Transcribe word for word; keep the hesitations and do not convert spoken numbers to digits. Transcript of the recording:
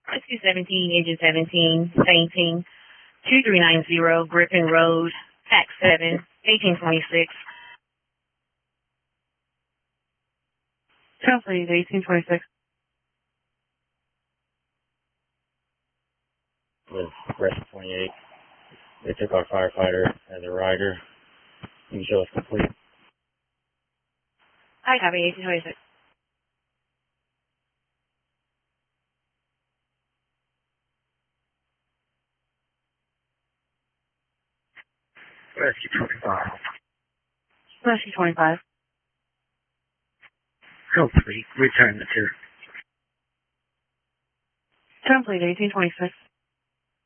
sixty seventeen, engine seventeen, fainting, two three nine zero, Griffin Road, Pack seven, eighteen twenty-six. Channel please, eighteen twenty-six. With Rescue twenty-eight. They took our firefighter as a rider. You can show us complete. Hi, copy, eighteen twenty-six. Rescue twenty-five. Rescue twenty-five. Complete. Return the two. Channel please, eighteen twenty-six.